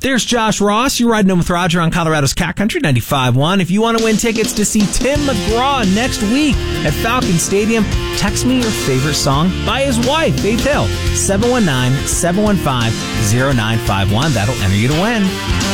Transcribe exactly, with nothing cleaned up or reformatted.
There's Josh Ross. You're riding home with Roger on Colorado's Cat Country ninety-five point one. If you want to win tickets to see Tim McGraw next week at Falcon Stadium, text me your favorite song by his wife, Faith Hill, seven one nine, seven one five, zero nine five one. That'll enter you to win.